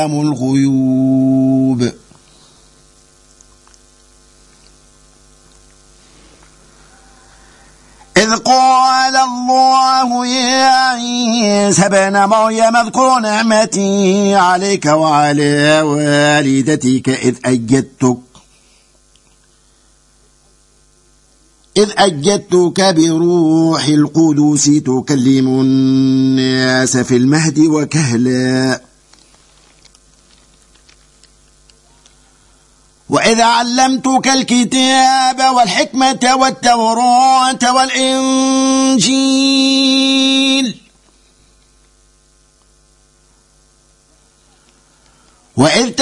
علام الغيوب. إذ قال الله يا عيسى ابن مريم اذكر نعمتي عليك وعلى والدتك إذ أيدتك بروح القدس تكلم الناس في المهد وكهلا وإذ علمتك الكتاب والحكمة والتوراة والإنجيل وإذ